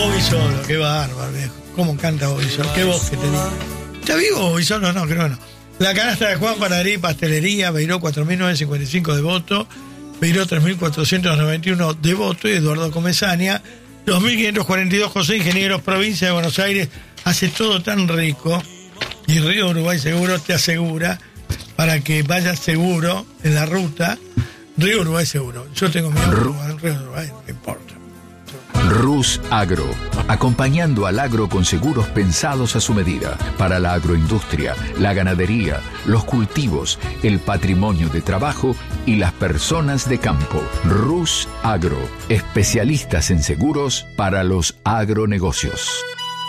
Bobby Solo, qué bárbaro, viejo. ¿Cómo canta Bobby Solo? Qué voz que tenía. ¿Está vivo Bobby Solo? No, creo que no. La canasta de Juan Panadería y Pastelería, Beiró 4.955 de voto, Beiró 3.491 de voto y Eduardo Comesaña, 2.542 José Ingenieros, provincia de Buenos Aires, hace todo tan rico y Río Uruguay Seguro te asegura para que vayas seguro en la ruta. Río Uruguay Seguro. Yo tengo mi auto en Río Uruguay, no me importa. Rus Agro, acompañando al agro con seguros pensados a su medida, para la agroindustria, la ganadería, los cultivos, el patrimonio de trabajo y las personas de campo. Rus Agro, especialistas en seguros para los agronegocios.